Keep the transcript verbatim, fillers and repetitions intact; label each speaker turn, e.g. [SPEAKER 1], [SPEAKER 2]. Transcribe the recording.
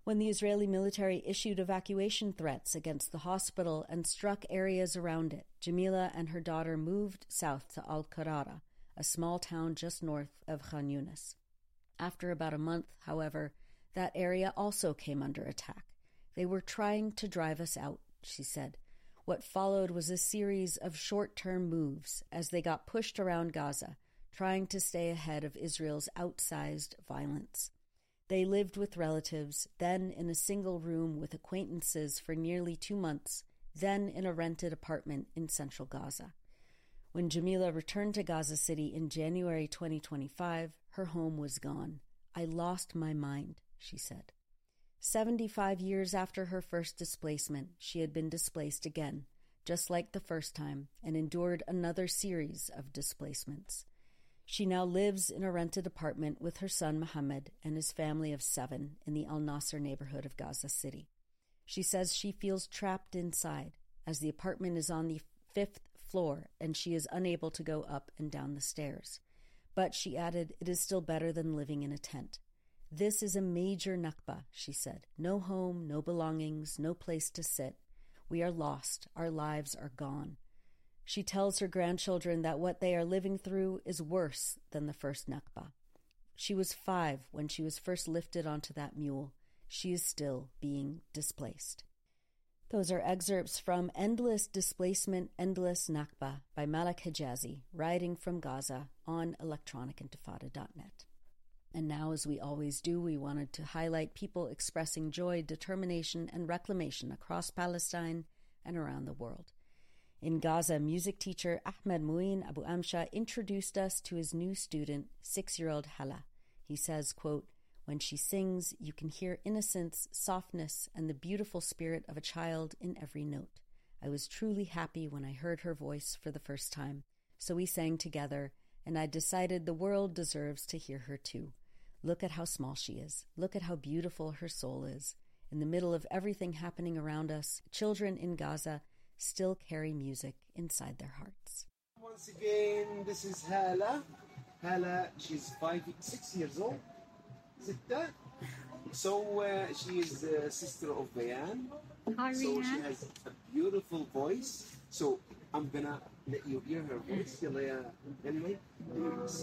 [SPEAKER 1] when the Israeli military issued evacuation threats against the hospital and struck areas around it, Jamila and her daughter moved south to Al-Qarara, a small town just north of Khan Yunis. After about a month, however, that area also came under attack. They were trying to drive us out, she said. What followed was a series of short-term moves as they got pushed around Gaza, trying to stay ahead of Israel's outsized violence. They lived with relatives, then in a single room with acquaintances for nearly two months, then in a rented apartment in central Gaza. When Jamila returned to Gaza City in January twenty twenty-five, her home was gone. I lost my mind, she said. Seventy-five years after her first displacement, she had been displaced again, just like the first time, and endured another series of displacements. She now lives in a rented apartment with her son Mohammed and his family of seven in the Al Nasser neighborhood of Gaza City. She says she feels trapped inside, as the apartment is on the fifth floor and she is unable to go up and down the stairs. But, she added, it is still better than living in a tent. This is a major Nakba, she said. No home, no belongings, no place to sit. We are lost. Our lives are gone. She tells her grandchildren that what they are living through is worse than the first Nakba. She was five when she was first lifted onto that mule. She is still being displaced. Those are excerpts from Endless Displacement, Endless Nakba by Malak Hijazi, writing from Gaza on electronic intifada dot net. And now, as we always do, we wanted to highlight people expressing joy, determination, and reclamation across Palestine and around the world. In Gaza, music teacher Ahmed Mouin Abu Amsha introduced us to his new student, six-year-old Hala. He says, quote, when she sings, you can hear innocence, softness, and the beautiful spirit of a child in every note. I was truly happy when I heard her voice for the first time. So we sang together, and I decided the world deserves to hear her too. Look at how small she is. Look at how beautiful her soul is. In the middle of everything happening around us, children in Gaza still carry music inside their hearts.
[SPEAKER 2] Once again, this is Hala. Hala, she's five, six years old. Sitta. So uh, she is the sister of Bayan.
[SPEAKER 3] Hi,
[SPEAKER 2] so
[SPEAKER 3] Rihan.
[SPEAKER 2] she has a beautiful voice. So I'm gonna let you hear her voice. Yalla ya- Anyway.